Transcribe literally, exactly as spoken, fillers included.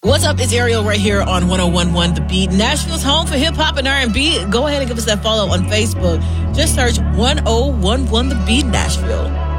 What's up? It's Ariel right here on one oh one point one The Beat, Nashville's home for hip-hop and R and B. Go ahead and give us that follow on Facebook. Just search one oh one point one The Beat Nashville.